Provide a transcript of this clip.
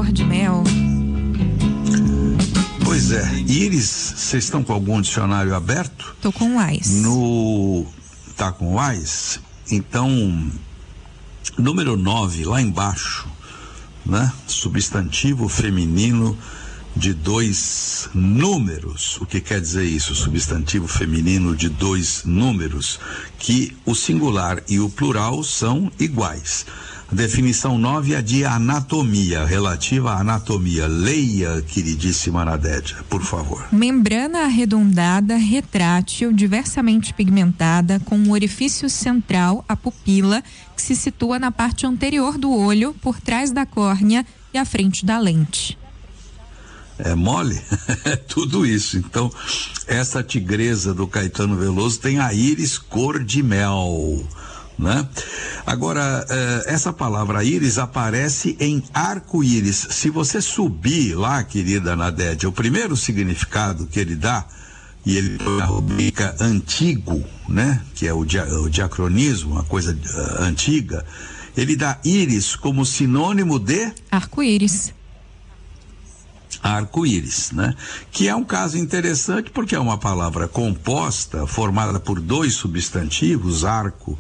cor de mel. Pois é, íris, vocês estão com algum dicionário aberto? Tô com o AIS. Tá com o AIS? Então, número 9, lá embaixo, né? Substantivo feminino de 2 números. O que quer dizer isso? Substantivo feminino de 2 números, que o singular e o plural são iguais. Definição 9 é de anatomia, relativa à anatomia. Leia, queridíssima Nadédia, por favor. Membrana arredondada, retrátil, diversamente pigmentada, com um orifício central, a pupila, que se situa na parte anterior do olho, por trás da córnea e à frente da lente. É mole? É tudo isso. Então, essa tigresa do Caetano Veloso tem a íris cor de mel, né? Agora, essa palavra íris aparece em arco-íris. Se você subir lá, querida Nadédia, o primeiro significado que ele dá, e ele põe na rubrica antigo, né? Que é o diacronismo, uma coisa antiga, ele dá íris como sinônimo de arco-íris. Arco-íris, né? Que é um caso interessante porque é uma palavra composta, formada por 2 substantivos, arco